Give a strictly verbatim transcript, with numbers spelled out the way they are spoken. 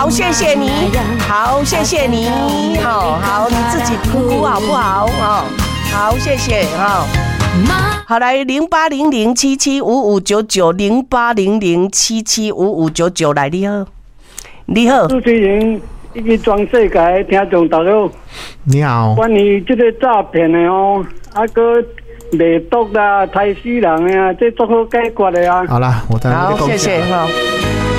好，谢谢你，好，谢谢你，好好，你自己评估好不好？哦，好，谢谢哈。好，来零八零零七七五五九九零八零零七七五五九九来，你好，你好， 主持人，一个全世界听众大家， 你好。 关于这个诈骗的哦，啊个卖毒啦、杀死人啊，这做好解决的啊。 好啦，我再好，谢谢哈。